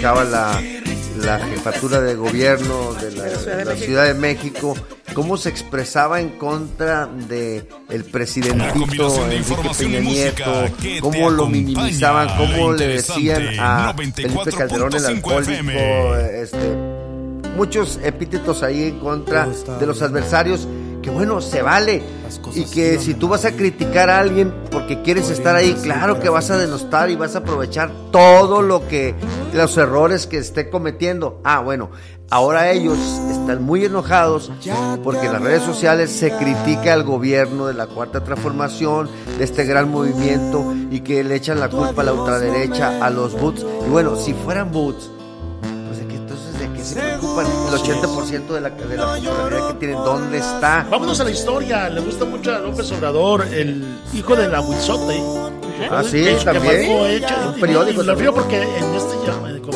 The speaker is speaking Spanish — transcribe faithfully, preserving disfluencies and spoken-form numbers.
manejaba la, la jefatura de gobierno de la, de la Ciudad de México, cómo se expresaba en contra de el presidentito Enrique Peña Nieto, cómo lo minimizaban, cómo le decían a Felipe Calderón el alcohólico, este, muchos epítetos ahí en contra de los adversarios, que bueno, se vale, y que si tú vas a criticar a alguien porque quieres estar ahí, claro que vas a denostar y vas a aprovechar todo lo que, los errores que esté cometiendo. Ah, bueno, ahora ellos están muy enojados porque en las redes sociales se critica al gobierno de la Cuarta Transformación, de este gran movimiento, y que le echan la culpa a la ultraderecha, a los boots. Y bueno, si fueran boots, se preocupan el ochenta por ciento de la, de la popularidad que tienen. ¿Dónde está? Vámonos a la historia. Le gusta mucho a López Obrador, el hijo de la Huizote. Ah, sí, que, también. que hecho, un periódico. Y, y lo río porque en este